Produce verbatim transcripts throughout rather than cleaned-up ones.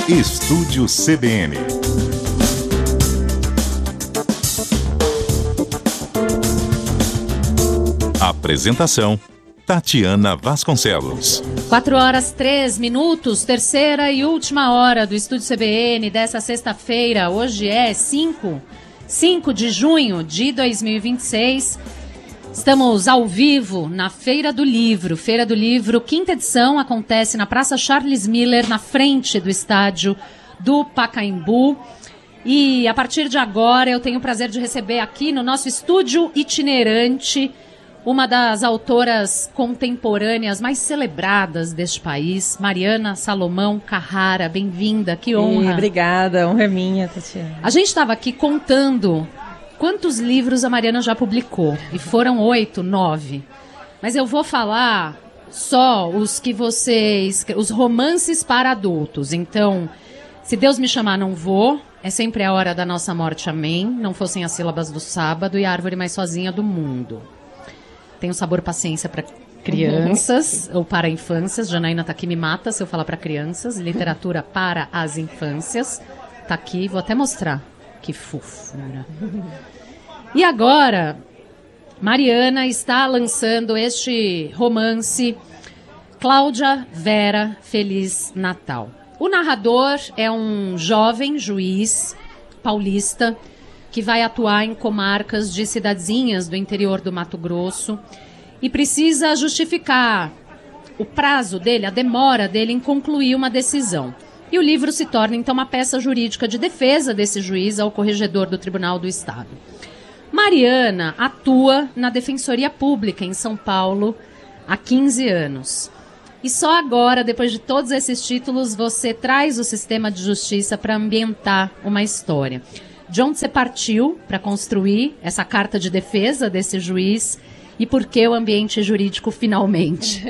Estúdio C B N. Apresentação: Tatiana Vasconcelos. Quatro horas, três minutos, terceira e última hora do Estúdio C B N dessa sexta-feira. Hoje é cinco, cinco de junho de dois mil e vinte e seis. Estamos ao vivo na Feira do Livro. Feira do Livro, quinta edição, acontece na Praça Charles Miller, na frente do estádio do Pacaembu. E a partir de agora eu tenho o prazer de receber aqui no nosso estúdio itinerante uma das autoras contemporâneas mais celebradas deste país, Mariana Salomão Carrara. Bem-vinda, que honra. E, obrigada, honra é minha, Tatiana. A gente estava aqui contando quantos livros a Mariana já publicou, e foram oito, nove. Mas eu vou falar só os que vocês, os romances para adultos. Então, Se Deus Me Chamar Não Vou, É Sempre a Hora da Nossa Morte, Amém, Não Fossem as Sílabas do Sábado e A Árvore Mais Sozinha do Mundo. Tem o Sabor Paciência para crianças ou para infâncias. Janaína tá aqui, me mata se eu falar para crianças. Literatura para as infâncias. Tá aqui, vou até mostrar. Que fofura. E agora, Mariana está lançando este romance, Cláudia Vera, Feliz Natal. O narrador é um jovem juiz paulista que vai atuar em comarcas de cidadezinhas do interior do Mato Grosso e precisa justificar o prazo dele, a demora dele em concluir uma decisão. E o livro se torna, então, uma peça jurídica de defesa desse juiz ao corregedor do Tribunal do Estado. Mariana atua na Defensoria Pública em São Paulo há quinze anos. E só agora, depois de todos esses títulos, você traz o sistema de justiça para ambientar uma história. De onde você partiu para construir essa carta de defesa desse juiz e por que o ambiente jurídico finalmente?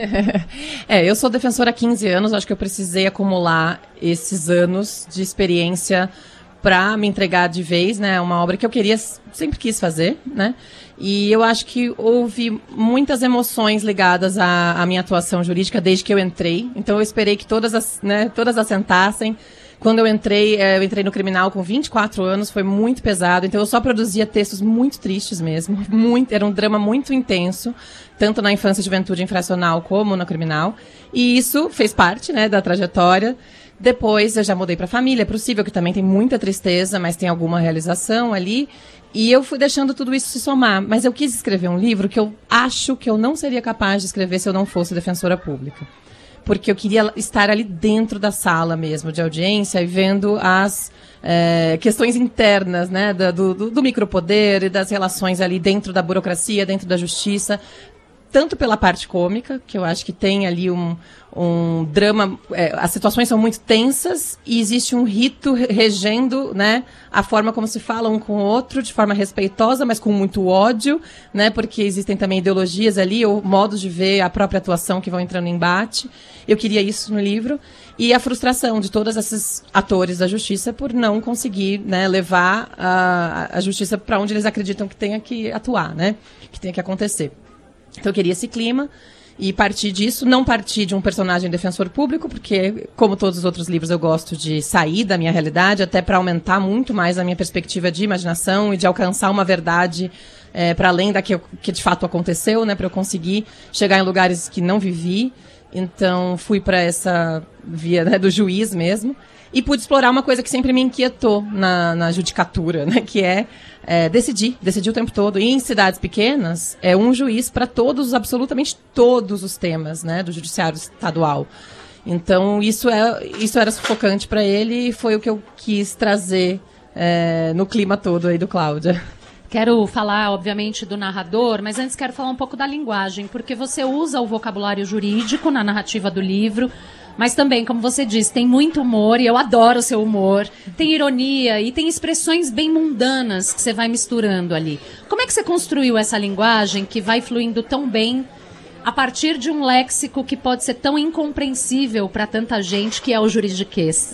É, eu sou defensora há quinze anos, acho que eu precisei acumular esses anos de experiência para me entregar de vez, né? Uma obra que eu queria, sempre quis fazer, né? E eu acho que houve muitas emoções ligadas à, à minha atuação jurídica desde que eu entrei. Então eu esperei que todas, as, né, todas assentassem. Quando eu entrei, eu entrei no criminal com vinte e quatro anos, foi muito pesado, então eu só produzia textos muito tristes mesmo, muito, era um drama muito intenso, tanto na infância e juventude infracional como no criminal, e isso fez parte, né, da trajetória. Depois eu já mudei para a família, é possível que também tem muita tristeza, mas tem alguma realização ali, e eu fui deixando tudo isso se somar, mas eu quis escrever um livro que eu acho que eu não seria capaz de escrever se eu não fosse defensora pública. Porque eu queria estar ali dentro da sala mesmo de audiência e vendo as é, questões internas, né, do, do, do micropoder e das relações ali dentro da burocracia, dentro da justiça, tanto pela parte cômica, que eu acho que tem ali um, um drama, é, as situações são muito tensas e existe um rito regendo, né, a forma como se fala um com o outro, de forma respeitosa, mas com muito ódio, né, porque existem também ideologias ali, ou modos de ver a própria atuação que vão entrando em embate. Eu queria isso no livro. E a frustração de todos esses atores da justiça por não conseguir, né, levar a, a justiça para onde eles acreditam que tenha que atuar, né, que tenha que acontecer. Então eu queria esse clima e partir disso, não partir de um personagem defensor público, porque, como todos os outros livros, eu gosto de sair da minha realidade, até para aumentar muito mais a minha perspectiva de imaginação e de alcançar uma verdade é, para além da que, eu, que de fato aconteceu, né, para eu conseguir chegar em lugares que não vivi. Então fui para essa via, né, do juiz mesmo. E pude explorar uma coisa que sempre me inquietou na, na judicatura, né? Que é, é decidir, decidir o tempo todo. E em cidades pequenas, é um juiz para todos, absolutamente todos os temas, né? Do judiciário estadual. Então, isso, é, isso era sufocante para ele e foi o que eu quis trazer é, no clima todo aí do Cláudia. Quero falar, obviamente, do narrador, mas antes quero falar um pouco da linguagem, porque você usa o vocabulário jurídico na narrativa do livro, mas também, como você disse, tem muito humor, e eu adoro o seu humor, tem ironia e tem expressões bem mundanas que você vai misturando ali. Como é que você construiu essa linguagem que vai fluindo tão bem a partir de um léxico que pode ser tão incompreensível para tanta gente, que é o juridiquês?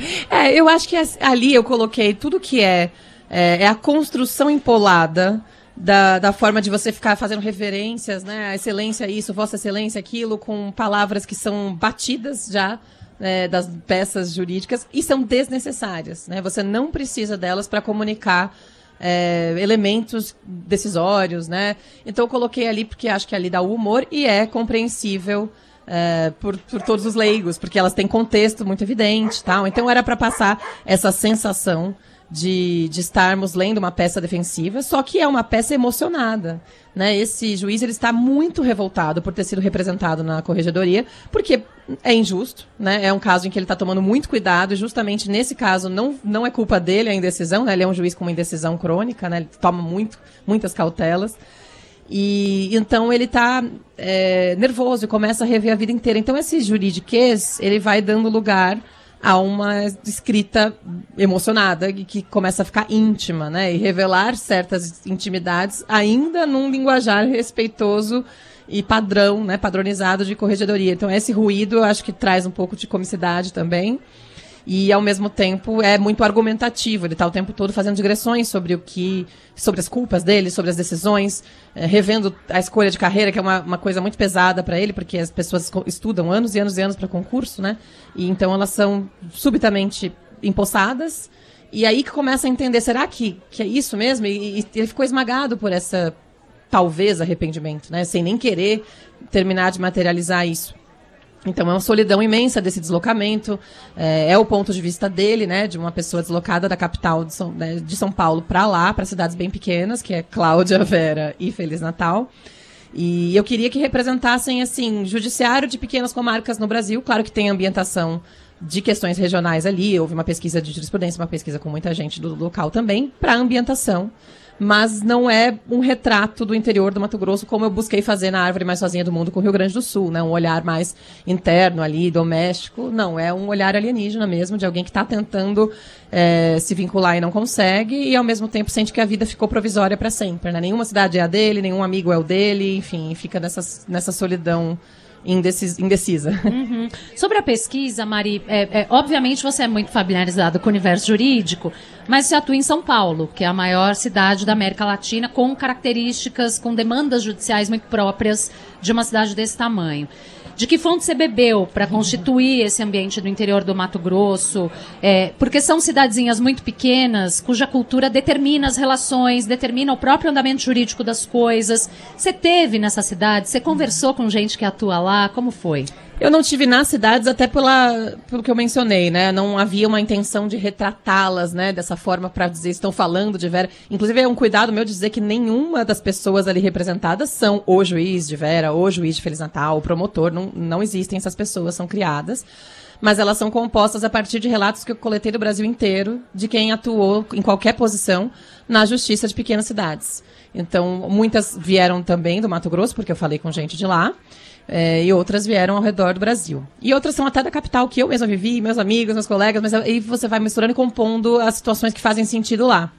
É, eu acho que ali eu coloquei tudo que é, é, é a construção empolada Da, da forma de você ficar fazendo referências, né? A excelência isso, vossa excelência aquilo, com palavras que são batidas já é, das peças jurídicas e são desnecessárias, né? Você não precisa delas para comunicar é, elementos decisórios, né? Então eu coloquei ali porque acho que ali dá o humor e é compreensível é, por, por todos os leigos, porque elas têm contexto muito evidente, tal. Então era para passar essa sensação De, de estarmos lendo uma peça defensiva, só que é uma peça emocionada, né? Esse juiz, ele está muito revoltado por ter sido representado na corregedoria, porque é injusto, né? É um caso em que ele está tomando muito cuidado, e justamente nesse caso não, não é culpa dele a indecisão, né? Ele é um juiz com uma indecisão crônica, né? Ele toma muito, muitas cautelas. E então ele está é, nervoso e começa a rever a vida inteira. Então esse juridiquês, ele vai dando lugar a uma escrita emocionada e que começa a ficar íntima, né? E revelar certas intimidades ainda num linguajar respeitoso e padrão, né? Padronizado de corregedoria. Então esse ruído eu acho que traz um pouco de comicidade também. E, ao mesmo tempo, é muito argumentativo. Ele está o tempo todo fazendo digressões sobre o que, sobre as culpas dele, sobre as decisões, é, revendo a escolha de carreira, que é uma, uma coisa muito pesada para ele, porque as pessoas estudam anos e anos e anos para concurso, né? E então elas são subitamente empossadas. E aí que começa a entender, será que, que é isso mesmo? E, e ele ficou esmagado por essa, talvez, arrependimento, né? Sem nem querer terminar de materializar isso. Então é uma solidão imensa desse deslocamento, é, é o ponto de vista dele, né, de uma pessoa deslocada da capital de São, né, de São Paulo para lá, para cidades bem pequenas, que é Cláudia, Vera e Feliz Natal. E eu queria que representassem, assim, judiciário de pequenas comarcas no Brasil. Claro que tem ambientação de questões regionais ali, houve uma pesquisa de jurisprudência, uma pesquisa com muita gente do local também, para ambientação. Mas não é um retrato do interior do Mato Grosso, como eu busquei fazer na Árvore Mais Sozinha do Mundo com o Rio Grande do Sul, né? Um olhar mais interno ali, doméstico. Não, é um olhar alienígena mesmo, de alguém que está tentando é, se vincular e não consegue, e ao mesmo tempo sente que a vida ficou provisória para sempre, né? Nenhuma cidade é a dele, nenhum amigo é o dele, enfim, fica nessa, nessa solidão Indecis, indecisa. Uhum. Sobre a pesquisa, Mari, é, é, obviamente você é muito familiarizada com o universo jurídico, mas você atua em São Paulo, que é a maior cidade da América Latina, com características, com demandas judiciais muito próprias de uma cidade desse tamanho. De que fonte você bebeu para constituir esse ambiente do interior do Mato Grosso? É, porque são cidadezinhas muito pequenas, cuja cultura determina as relações, determina o próprio andamento jurídico das coisas. Você teve nessa cidade? Você conversou com gente que atua lá? Como foi? Eu não tive nas cidades, até pela, pelo que eu mencionei, né? Não havia uma intenção de retratá-las, né? Dessa forma para dizer, estão falando de Vera. Inclusive, é um cuidado meu dizer que nenhuma das pessoas ali representadas são o juiz de Vera, o juiz de Feliz Natal, o promotor. Não, não existem essas pessoas, são criadas. Mas elas são compostas a partir de relatos que eu coletei do Brasil inteiro, de quem atuou em qualquer posição na justiça de pequenas cidades. Então, muitas vieram também do Mato Grosso, porque eu falei com gente de lá. É, e outras vieram ao redor do Brasil. E outras são até da capital, que eu mesma vivi, meus amigos, meus colegas, mas aí você vai misturando e compondo as situações que fazem sentido lá.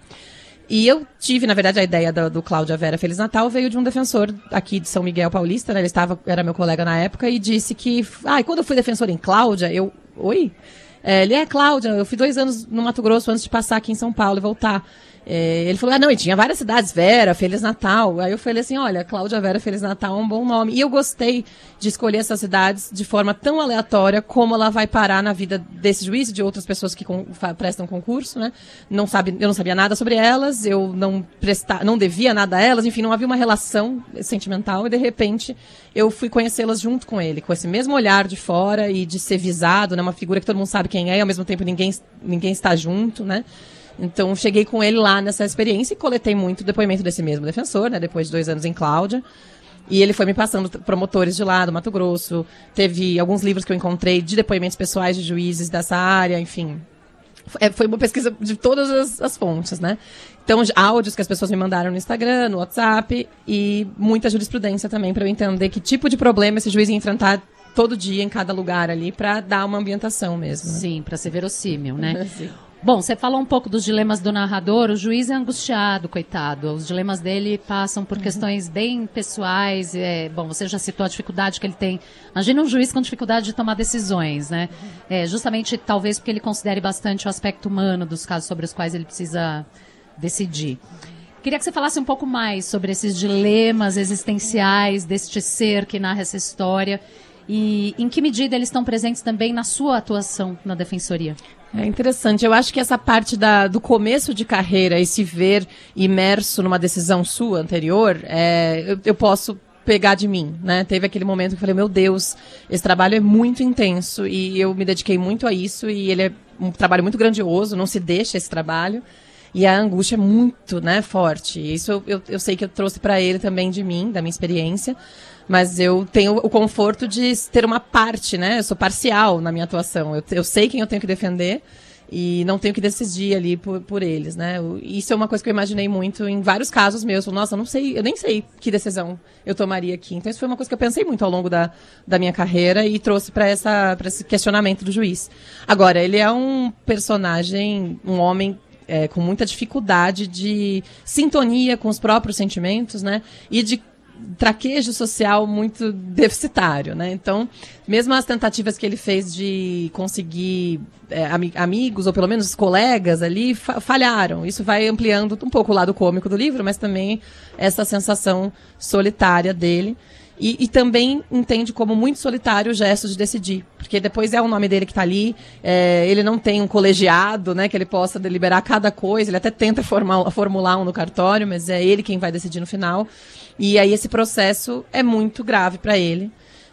E eu tive, na verdade, a ideia do, do Cláudia Vera Feliz Natal veio de um defensor aqui de São Miguel Paulista, né? Ele estava, era meu colega na época, e disse que, ah, e quando eu fui defensor em Cláudia, eu, oi? É, ele é, Cláudia, eu fui dois anos no Mato Grosso antes de passar aqui em São Paulo e voltar. É, ele falou, ah, não, e tinha várias cidades, Vera, Feliz Natal. Aí eu falei assim, olha, Cláudia Vera Feliz Natal é um bom nome. E eu gostei de escolher essas cidades de forma tão aleatória como ela vai parar na vida desse juiz e de outras pessoas que com, prestam concurso, né? Não sabe, eu não sabia nada sobre elas, eu não, presta, não devia nada a elas, enfim, não havia uma relação sentimental e, de repente, eu fui conhecê-las junto com ele, com esse mesmo olhar de fora e de ser visado, né? Uma figura que todo mundo sabe quem é e, ao mesmo tempo, ninguém, ninguém está junto, né? Então, cheguei com ele lá nessa experiência e coletei muito depoimento desse mesmo defensor, né? Depois de dois anos em Cláudia. E ele foi me passando promotores de lá, do Mato Grosso. Teve alguns livros que eu encontrei de depoimentos pessoais de juízes dessa área, enfim. É, foi uma pesquisa de todas as, as fontes, né? Então, áudios que as pessoas me mandaram no Instagram, no WhatsApp, e muita jurisprudência também, para eu entender que tipo de problema esse juiz ia enfrentar todo dia em cada lugar ali, para dar uma ambientação mesmo. Né? Sim, para ser verossímil, né? Sim. Bom, você falou um pouco dos dilemas do narrador. O juiz é angustiado, coitado. Os dilemas dele passam por uhum. questões bem pessoais. É, bom, você já citou a dificuldade que ele tem. Imagina um juiz com dificuldade de tomar decisões, né? É, justamente, talvez, porque ele considere bastante o aspecto humano dos casos sobre os quais ele precisa decidir. Queria que você falasse um pouco mais sobre esses dilemas existenciais deste ser que narra essa história E em que medida eles estão presentes também na sua atuação na Defensoria? É interessante. Eu acho que essa parte da, do começo de carreira e se ver imerso numa decisão sua anterior, é, eu, eu posso pegar de mim, né? Teve aquele momento que eu falei, meu Deus, esse trabalho é muito intenso e eu me dediquei muito a isso e ele é um trabalho muito grandioso, não se deixa esse trabalho. E a angústia é muito, né, forte. Isso eu, eu, eu sei que eu trouxe para ele também de mim, da minha experiência. Mas eu tenho o conforto de ter uma parte, né? Eu sou parcial na minha atuação. Eu, eu sei quem eu tenho que defender e não tenho que decidir ali por, por eles, né? Isso é uma coisa que eu imaginei muito em vários casos meus. Nossa, eu não sei, eu nem sei que decisão eu tomaria aqui. Então isso foi uma coisa que eu pensei muito ao longo da, da minha carreira e trouxe para essa, para esse questionamento do juiz. Agora, ele é um personagem, um homem é, com muita dificuldade de sintonia com os próprios sentimentos, né? E de traquejo social muito deficitário, né? Então, mesmo as tentativas que ele fez de conseguir é, am- amigos, ou pelo menos colegas ali, fa- falharam. Isso vai ampliando um pouco o lado cômico do livro, mas também essa sensação solitária dele. E, e também entende como muito solitário o gesto de decidir. Porque depois é o nome dele que está ali, é, ele não tem um colegiado, né, que ele possa deliberar cada coisa, ele até tenta formar, formular um no cartório, mas é ele quem vai decidir no final. E aí esse processo é muito grave para ele.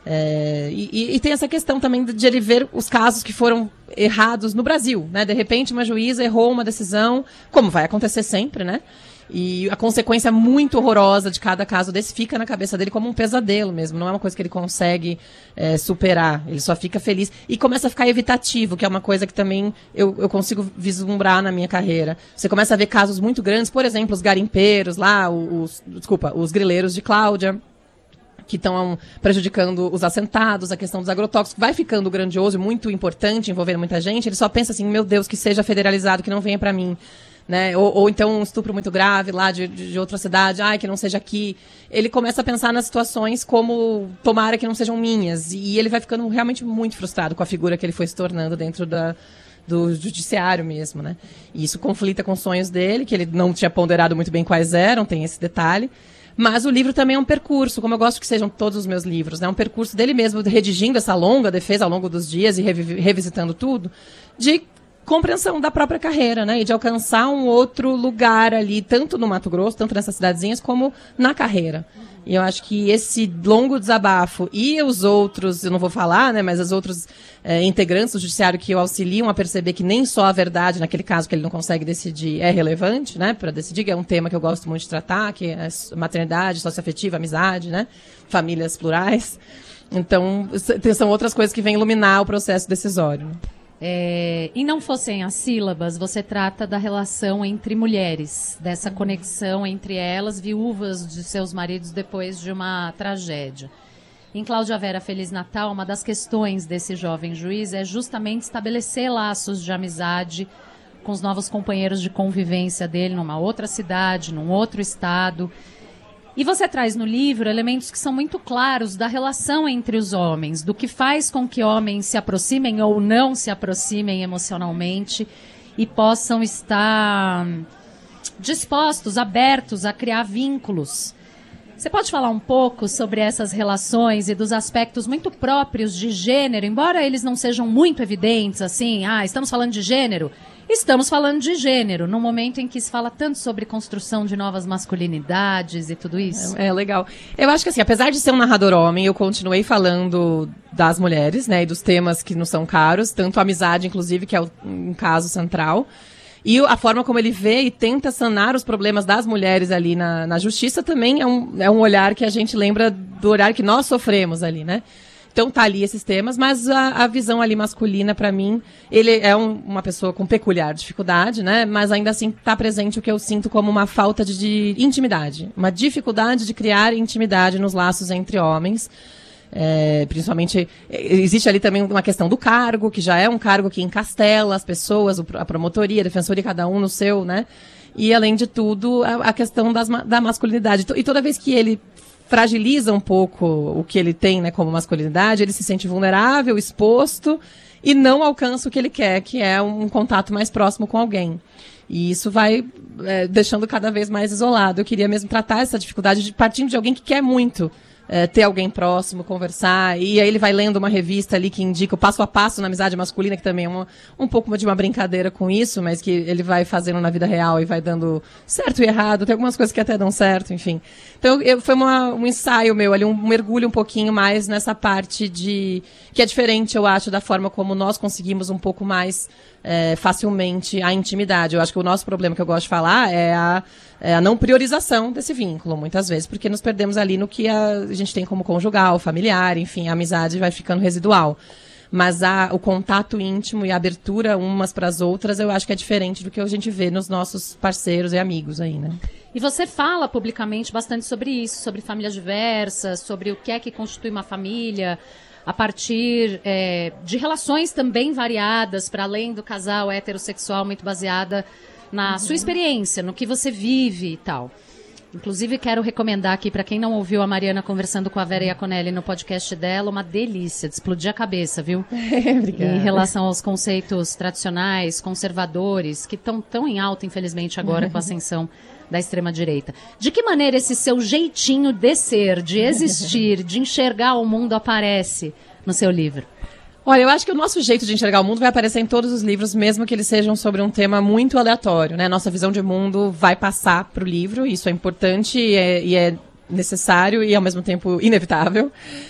É, e, e tem essa questão também de ele ver os casos que foram errados no Brasil, né? De repente uma juíza errou uma decisão, como vai acontecer sempre, né? E a consequência muito horrorosa de cada caso desse fica na cabeça dele como um pesadelo mesmo. Não é uma coisa que ele consegue é, superar. Ele só fica feliz. E começa a ficar evitativo, que é uma coisa que também eu, eu consigo vislumbrar na minha carreira. Você começa a ver casos muito grandes, por exemplo, os garimpeiros lá, os, desculpa, os grileiros de Cláudia, que estão prejudicando os assentados, a questão dos agrotóxicos, vai ficando grandioso e muito importante, envolvendo muita gente. Ele só pensa assim, meu Deus, que seja federalizado, que não venha para mim. Né? Ou, ou então um estupro muito grave lá de, de, de outra cidade, ai, que não seja aqui. Ele começa a pensar nas situações como tomara que não sejam minhas. E ele vai ficando realmente muito frustrado com a figura que ele foi se tornando dentro da, do judiciário mesmo, né? E isso conflita com os sonhos dele, que ele não tinha ponderado muito bem quais eram, tem esse detalhe. Mas o livro também é um percurso, como eu gosto que sejam todos os meus livros, né? Um percurso dele mesmo, redigindo essa longa defesa ao longo dos dias e revi- revisitando tudo, de compreensão da própria carreira, né? E de alcançar um outro lugar ali, tanto no Mato Grosso, tanto nessas cidadezinhas, como na carreira. E eu acho que esse longo desabafo e os outros, eu não vou falar, né? Mas os outros é, integrantes do judiciário que o auxiliam a perceber que nem só a verdade, naquele caso que ele não consegue decidir, é relevante, né? Para decidir, que é um tema que eu gosto muito de tratar, que é maternidade, socioafetiva, amizade, né? Famílias plurais. Então, são outras coisas que vêm iluminar o processo decisório. É, e não fossem as sílabas, você trata da relação entre mulheres, dessa conexão entre elas, viúvas de seus maridos depois de uma tragédia. Em Cláudia Vera Feliz Natal, uma das questões desse jovem juiz é justamente estabelecer laços de amizade com os novos companheiros de convivência dele numa outra cidade, num outro estado. E você traz no livro elementos que são muito claros da relação entre os homens, do que faz com que homens se aproximem ou não se aproximem emocionalmente e possam estar dispostos, abertos a criar vínculos. Você pode falar um pouco sobre essas relações e dos aspectos muito próprios de gênero, embora eles não sejam muito evidentes, assim, ah, estamos falando de gênero? Estamos falando de gênero, num momento em que se fala tanto sobre construção de novas masculinidades e tudo isso. É, é legal. Eu acho que assim, apesar de ser um narrador homem, eu continuei falando das mulheres, né, e dos temas que nos são caros, tanto a amizade, inclusive, que é um caso central, e a forma como ele vê e tenta sanar os problemas das mulheres ali na, na justiça também é um, é um olhar que a gente lembra do olhar que nós sofremos ali, né? Então tá ali esses temas, mas a, a visão ali masculina, para mim, ele é um, uma pessoa com peculiar dificuldade, né? Mas ainda assim tá presente o que eu sinto como uma falta de, de intimidade, uma dificuldade de criar intimidade nos laços entre homens. É, principalmente, existe ali também uma questão do cargo, que já é um cargo que encastela as pessoas, a promotoria, a defensoria, cada um no seu, né? E além de tudo, a, a questão das, da masculinidade. E toda vez que ele fragiliza um pouco o que ele tem, né, como masculinidade, ele se sente vulnerável, exposto e não alcança o que ele quer, que é um contato mais próximo com alguém. E isso vai é, deixando cada vez mais isolado. Eu queria mesmo tratar essa dificuldade de, partindo de alguém que quer muito, é, ter alguém próximo, conversar, e aí ele vai lendo uma revista ali que indica o passo a passo na amizade masculina, que também é uma, um pouco de uma brincadeira com isso, mas que ele vai fazendo na vida real e vai dando certo e errado, tem algumas coisas que até dão certo, enfim. Então eu, foi uma, um ensaio meu ali, um mergulho um pouquinho mais nessa parte de, que é diferente, eu acho, da forma como nós conseguimos um pouco mais É, facilmente a intimidade. Eu acho que o nosso problema, que eu gosto de falar, é a, é a não priorização desse vínculo, muitas vezes, porque nos perdemos ali no que a, a gente tem como conjugal, familiar, enfim, a amizade vai ficando residual. Mas a, o contato íntimo e a abertura umas para as outras, eu acho que é diferente do que a gente vê nos nossos parceiros e amigos aí, né? E você fala publicamente bastante sobre isso, sobre famílias diversas, sobre o que é que constitui uma família, a partir é, de relações também variadas, para além do casal heterossexual, muito baseada na uhum. sua experiência, no que você vive e tal. Inclusive, quero recomendar aqui, para quem não ouviu a Mariana conversando com a Vera Iaconelli no podcast dela, uma delícia, de explodir a cabeça, viu? Obrigada. Em relação aos conceitos tradicionais, conservadores, que estão tão em alta, infelizmente, agora com a ascensão da extrema-direita. De que maneira esse seu jeitinho de ser, de existir, de enxergar o mundo aparece no seu livro? Olha, eu acho que o nosso jeito de enxergar o mundo vai aparecer em todos os livros, mesmo que eles sejam sobre um tema muito aleatório, né? Nossa visão de mundo vai passar para o livro, isso é importante e é, e é necessário e, ao mesmo tempo, inevitável.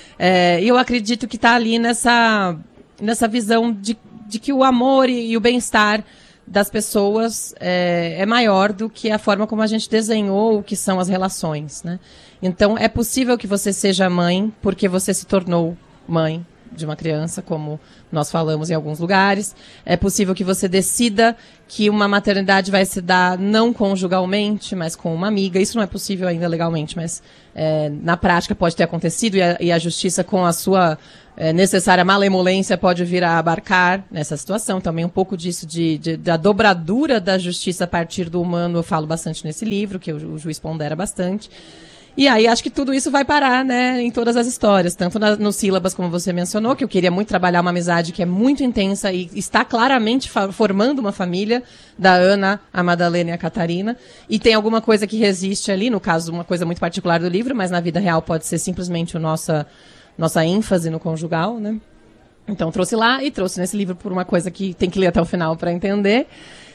É, e eu acredito que está ali nessa, nessa visão de, de que o amor e, e o bem-estar das pessoas é, é maior do que a forma como a gente desenhou o que são as relações, né? Então, é possível que você seja mãe porque você se tornou mãe de uma criança, como nós falamos em alguns lugares. É possível que você decida que uma maternidade vai se dar não conjugalmente, mas com uma amiga. Isso não é possível ainda legalmente, mas é, na prática pode ter acontecido e a, e a justiça, com a sua é, necessária malemolência, pode vir a abarcar nessa situação. Também um pouco disso, de, de, da dobradura da justiça a partir do humano, eu falo bastante nesse livro, que o, o juiz pondera bastante. E aí acho que tudo isso vai parar, né, em todas as histórias, tanto na, nos sílabas, como você mencionou, que eu queria muito trabalhar uma amizade que é muito intensa e está claramente fa- formando uma família, da Ana, a Madalena e a Catarina, e tem alguma coisa que resiste ali, no caso, uma coisa muito particular do livro, mas na vida real pode ser simplesmente a nossa, nossa ênfase no conjugal, né. Então trouxe lá e trouxe nesse livro por uma coisa que tem que ler até o final para entender.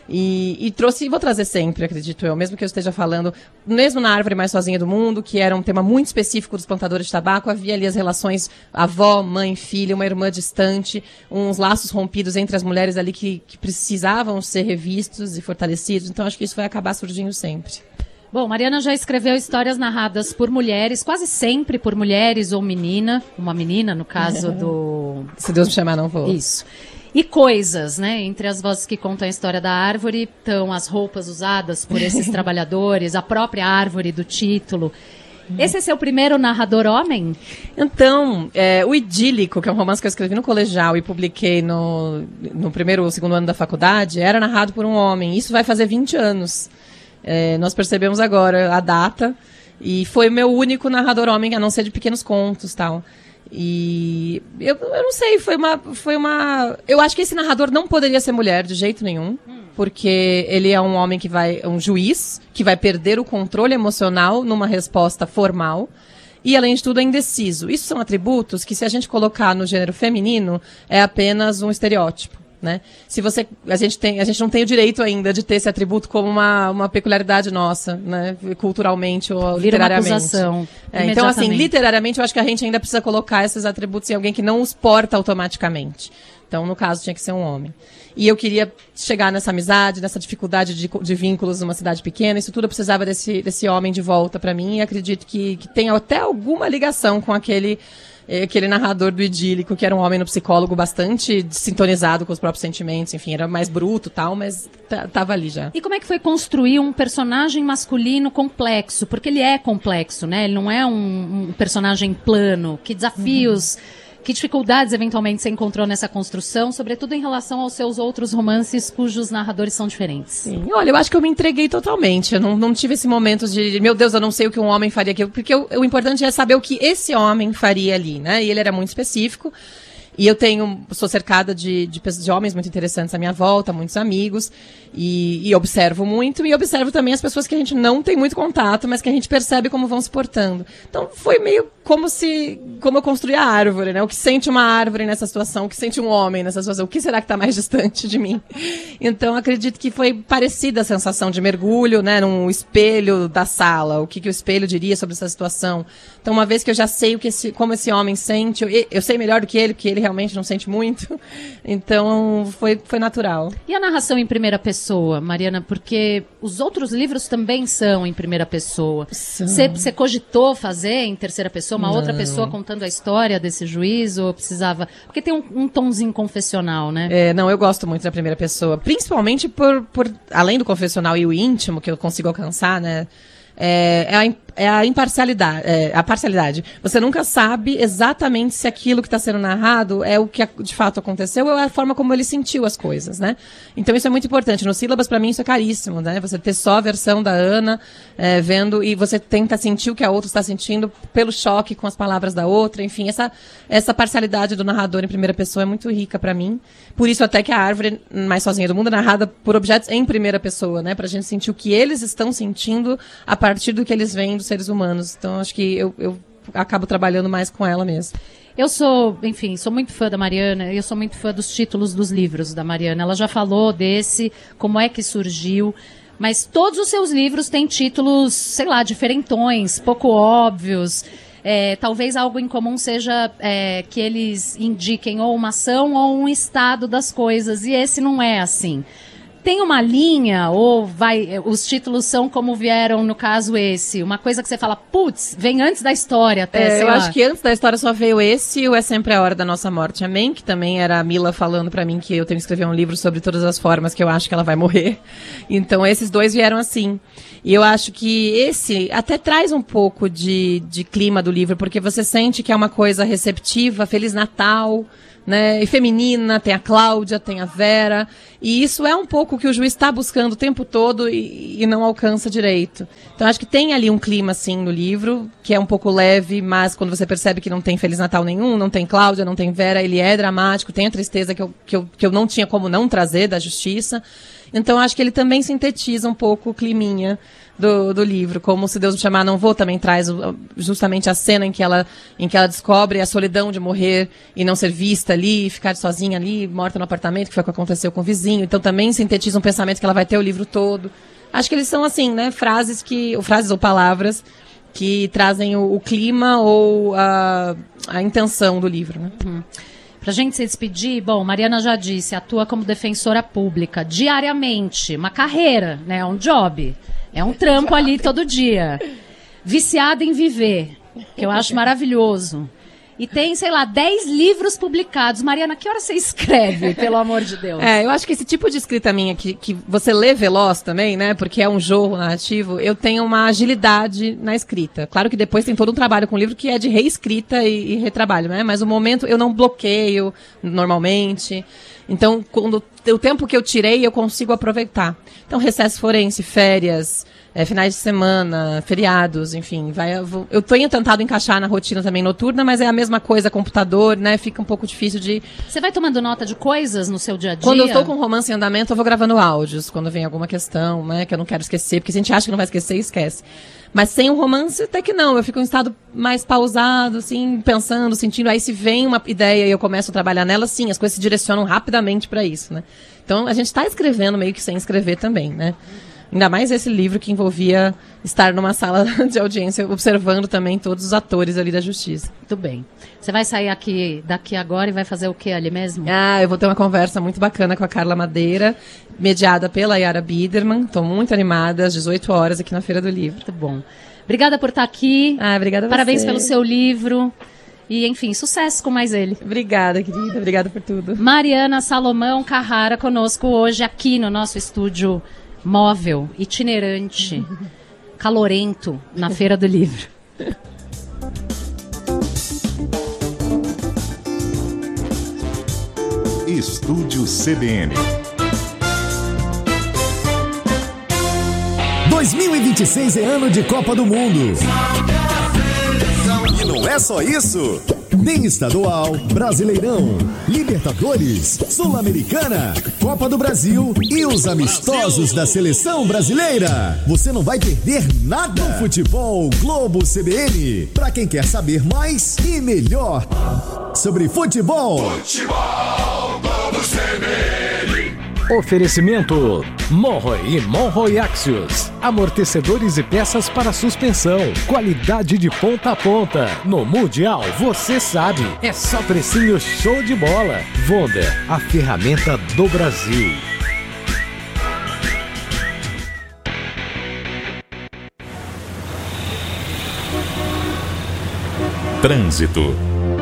E, e trouxe, e vou trazer sempre, acredito eu, mesmo que eu esteja falando, mesmo na Árvore Mais Sozinha do Mundo, que era um tema muito específico dos plantadores de tabaco, havia ali as relações avó, mãe, filha, uma irmã distante, uns laços rompidos entre as mulheres ali que, que precisavam ser revistos e fortalecidos, então acho que isso vai acabar surgindo sempre. Bom, Mariana já escreveu histórias narradas por mulheres, quase sempre por mulheres ou menina, uma menina, no caso do... Se Deus me chamar, não vou. Isso. E coisas, né? Entre as vozes que contam a história da árvore, estão as roupas usadas por esses trabalhadores, a própria árvore do título. Esse é seu primeiro narrador homem? Então, é, o Idílico, que é um romance que eu escrevi no colegial e publiquei no, no primeiro ou segundo ano da faculdade, era narrado por um homem. Isso vai fazer vinte anos. É, nós percebemos agora a data. E foi o meu único narrador homem, a não ser de pequenos contos e tal. E eu, eu não sei, foi uma, foi uma... Eu acho que esse narrador não poderia ser mulher de jeito nenhum, hum. porque ele é um homem que vai... um juiz, que vai perder o controle emocional numa resposta formal, e além de tudo é indeciso. Isso são atributos que, se a gente colocar no gênero feminino, é apenas um estereótipo. Né? Se você, a gente tem, a gente não tem o direito ainda de ter esse atributo como uma, uma peculiaridade nossa, né? Culturalmente ou Vira literariamente. Uma acusação, é, então, assim, literariamente, eu acho que a gente ainda precisa colocar esses atributos em alguém que não os porta automaticamente. Então, no caso, tinha que ser um homem. E eu queria chegar nessa amizade, nessa dificuldade de, de vínculos numa cidade pequena. Isso tudo eu precisava desse, desse homem de volta para mim. E acredito que, que tem até alguma ligação com aquele... aquele narrador do Idílico, que era um homem no psicólogo bastante sintonizado com os próprios sentimentos, enfim, era mais bruto e tal, mas t- tava ali já. E como é que foi construir um personagem masculino complexo? Porque ele é complexo, né? Ele não é um, um personagem plano. Que desafios, uhum. que dificuldades eventualmente você encontrou nessa construção, sobretudo em relação aos seus outros romances cujos narradores são diferentes? Sim, olha, eu acho que eu me entreguei totalmente. Eu não, não tive esse momento de, meu Deus, eu não sei o que um homem faria aqui, porque eu, o importante é saber o que esse homem faria ali, né? E ele era muito específico. E eu tenho, sou cercada de, de, de homens muito interessantes à minha volta, muitos amigos, e, e observo muito, e observo também as pessoas que a gente não tem muito contato, mas que a gente percebe como vão se portando. Então foi meio como se, como eu construí a árvore, né? O que sente uma árvore nessa situação, o que sente um homem nessa situação, o que será que está mais distante de mim? Então acredito que foi parecida a sensação de mergulho, né? Num espelho da sala, o que, que o espelho diria sobre essa situação. Então uma vez que eu já sei o que esse, como esse homem sente, eu, eu sei melhor do que ele, porque ele realmente não sente muito, então foi, foi natural. E a narração em primeira pessoa, Mariana, porque os outros livros também são em primeira pessoa. Você cogitou fazer em terceira pessoa, uma não. outra pessoa contando a história desse juiz, ou precisava... Porque tem um, um tomzinho confessional, né? É, não, eu gosto muito da primeira pessoa, principalmente por, por além do confessional e o íntimo que eu consigo alcançar, né? É, é, a, é a imparcialidade, é, a parcialidade. Você nunca sabe exatamente se aquilo que está sendo narrado é o que de fato aconteceu ou é a forma como ele sentiu as coisas, né? Então isso é muito importante. No Sílabas, para mim, isso é caríssimo, né? Você ter só a versão da Ana, é, vendo, e você tenta sentir o que a outra está sentindo pelo choque com as palavras da outra. Enfim, essa, essa parcialidade do narrador em primeira pessoa é muito rica para mim. Por isso até que a Árvore Mais Sozinha do Mundo é narrada por objetos em primeira pessoa, né? Pra gente sentir o que eles estão sentindo a partir do que eles veem dos seres humanos. Então, acho que eu, eu acabo trabalhando mais com ela mesmo. Eu sou, enfim, sou muito fã da Mariana, eu sou muito fã dos títulos dos livros da Mariana. Ela já falou desse, como é que surgiu, mas todos os seus livros têm títulos, sei lá, diferentões, pouco óbvios. É, talvez algo em comum seja é, que eles indiquem ou uma ação ou um estado das coisas, e esse não é assim. Tem uma linha, ou vai, os títulos são como vieram, no caso esse, uma coisa que você fala, putz, vem antes da história até, é, sei eu lá. acho que antes da história só veio esse e o É Sempre a Hora da Nossa Morte. Amém, que também era a Mila falando pra mim que eu tenho que escrever um livro sobre todas as formas que eu acho que ela vai morrer. Então esses dois vieram assim. E eu acho que esse até traz um pouco de, de clima do livro, porque você sente que é uma coisa receptiva, Feliz Natal, né, e feminina, tem a Cláudia, tem a Vera, e isso é um pouco o que o juiz está buscando o tempo todo e, e não alcança direito. Então acho que tem ali um clima, assim, no livro, que é um pouco leve, mas quando você percebe que não tem Feliz Natal nenhum, não tem Cláudia, não tem Vera, ele é dramático, tem a tristeza que eu, que eu, que eu não tinha como não trazer da justiça. Então acho que ele também sintetiza um pouco o climinha do, do livro, como Se Deus Me Chamar Não Vou, também traz justamente a cena em que ela, em que ela descobre a solidão de morrer e não ser vista ali, ficar sozinha ali, morta no apartamento, que foi o que aconteceu com o vizinho. Então também sintetiza um pensamento que ela vai ter o livro todo. Acho que eles são assim, né, frases que, ou frases ou palavras que trazem o, o clima ou a, a intenção do livro, né? Hum. Pra gente se despedir, bom, Mariana já disse, atua como defensora pública diariamente, uma carreira, né, um job, é um trampo ali todo dia. Viciada em viver, que eu acho maravilhoso. E tem, sei lá, dez livros publicados. Mariana, que hora você escreve, pelo amor de Deus? É, eu acho que esse tipo de escrita minha, que, que você lê veloz também, né, porque é um jogo narrativo, eu tenho uma agilidade na escrita. Claro que depois tem todo um trabalho com o livro que é de reescrita e, e retrabalho, né, mas o momento eu não bloqueio normalmente. Então, quando, o tempo que eu tirei, eu consigo aproveitar. Então, recesso forense, férias, é, finais de semana, feriados, enfim. Vai, eu, vou, eu tenho tentado encaixar na rotina também noturna, mas é a mesma coisa, computador, né? Fica um pouco difícil de... Você vai tomando nota de coisas no seu dia a dia? Quando eu estou com romance em andamento, eu vou gravando áudios, quando vem alguma questão, né? Que eu não quero esquecer, porque se a gente acha que não vai esquecer, esquece. Mas sem o romance, até que não. Eu fico em um estado mais pausado, assim, pensando, sentindo. Aí se vem uma ideia e eu começo a trabalhar nela, sim, as coisas se direcionam rapidamente para isso, né? Então, a gente está escrevendo meio que sem escrever também, né? Ainda mais esse livro que envolvia estar numa sala de audiência, observando também todos os atores ali da justiça. Muito bem. Você vai sair aqui, daqui agora e vai fazer o que ali mesmo? Ah, eu vou ter uma conversa muito bacana com a Carla Madeira, mediada pela Yara Biderman. Estou muito animada, às dezoito horas, aqui na Feira do Livro. Muito bom. Obrigada por estar aqui. Ah, obrigada a você. Parabéns pelo seu livro. E, enfim, sucesso com mais ele. Obrigada, querida. Obrigada por tudo. Mariana Salomão Carrara conosco hoje aqui no nosso estúdio móvel, itinerante, calorento, na Feira do Livro. Estúdio C B N. dois mil e vinte e seis é ano de Copa do Mundo. E não é só isso. Tem estadual, Brasileirão, Libertadores, Sul-Americana, Copa do Brasil e os amistosos da Seleção Brasileira. Você não vai perder nada no Futebol Globo C B N. Para quem quer saber mais e melhor sobre futebol. Futebol Globo C B N. Oferecimento Monroe e Monroe Axios. Amortecedores e peças para suspensão. Qualidade de ponta a ponta. No Mundial, você sabe. É só precinho show de bola. Wonder, a ferramenta do Brasil. Trânsito.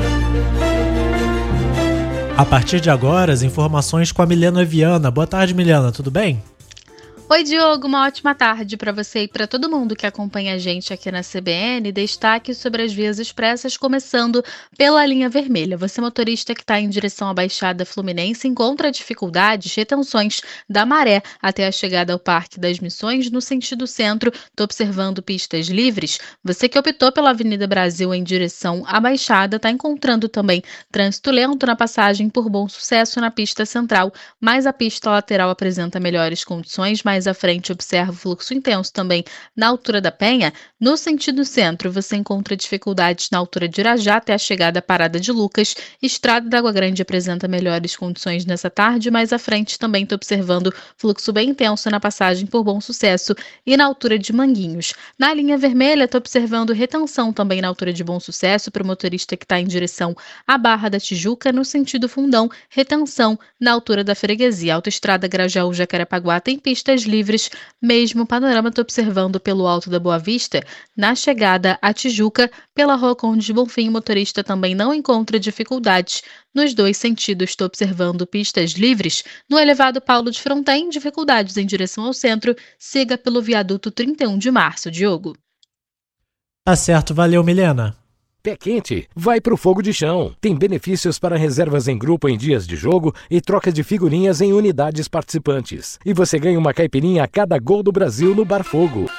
A partir de agora, as informações com a Milena Viana. Boa tarde, Milena, tudo bem? Oi, Diogo, uma ótima tarde para você e para todo mundo que acompanha a gente aqui na C B N. Destaque sobre as vias expressas, começando pela linha vermelha. Você, motorista que está em direção à Baixada Fluminense, encontra dificuldades, retenções da Maré até a chegada ao Parque das Missões, no sentido centro. Estou observando pistas livres. Você que optou pela Avenida Brasil em direção à Baixada, está encontrando também trânsito lento na passagem por Bom Sucesso na pista central, mas a pista lateral apresenta melhores condições. Mais à frente, observa o fluxo intenso também na altura da Penha. No sentido centro, você encontra dificuldades na altura de Irajá até a chegada à Parada de Lucas. Estrada da Água Grande apresenta melhores condições nessa tarde. Mais à frente, também estou observando fluxo bem intenso na passagem por Bom Sucesso e na altura de Manguinhos. Na linha vermelha, estou observando retenção também na altura de Bom Sucesso para o motorista que está em direção à Barra da Tijuca. No sentido Fundão, retenção na altura da Freguesia. Autoestrada Grajaú-Jacarepaguá tem pistas livres. Mesmo panorama estou observando pelo Alto da Boa Vista. Na chegada à Tijuca, pela Rua Conde de Bonfim, o motorista também não encontra dificuldades. Nos dois sentidos, estou observando pistas livres. No elevado Paulo de Fronten, dificuldades em direção ao centro. Siga pelo viaduto trinta e um de março, Diogo. Tá certo, valeu, Milena. Pé quente, vai pro fogo de chão. Tem benefícios para reservas em grupo em dias de jogo e troca de figurinhas em unidades participantes. E você ganha uma caipirinha a cada gol do Brasil no Bar Fogo.